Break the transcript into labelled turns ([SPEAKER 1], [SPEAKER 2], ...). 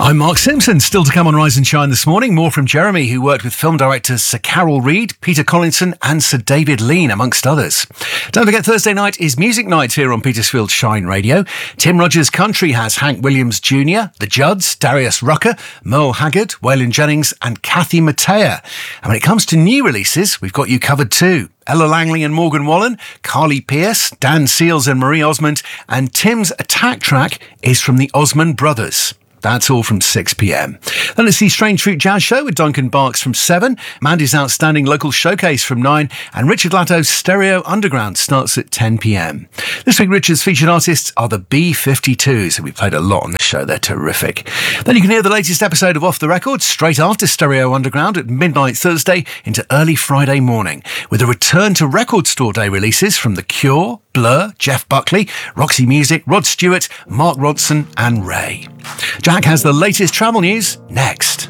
[SPEAKER 1] I'm Mark Simpson. Still to come on Rise and Shine this morning. More from Jeremy, who worked with film directors Sir Carol Reed, Peter Collinson and Sir David Lean, amongst others. Don't forget, Thursday night is music night here on Petersfield Shine Radio. Tim Rogers Country has Hank Williams Jr., The Judds, Darius Rucker, Merle Haggard, Waylon Jennings and Kathy Mattea. And when it comes to new releases, we've got you covered too. Ella Langley and Morgan Wallen, Carly Pearce, Dan Seals and Marie Osmond, and Tim's attack track is from the Osmond Brothers. That's all from 6 p.m. Then it's the Strange Fruit Jazz Show with Duncan Barks from 7, Mandy's Outstanding Local Showcase from 9, and Richard Latto's Stereo Underground starts at 10 p.m. This week, Richard's featured artists are the B-52s, and we played a lot on this show. They're terrific. Then you can hear the latest episode of Off the Record straight after Stereo Underground at midnight Thursday into early Friday morning, with a return to Record Store Day releases from The Cure, Blur, Jeff Buckley, Roxy Music, Rod Stewart, Mark Ronson and Ray. Jack has the latest travel news next.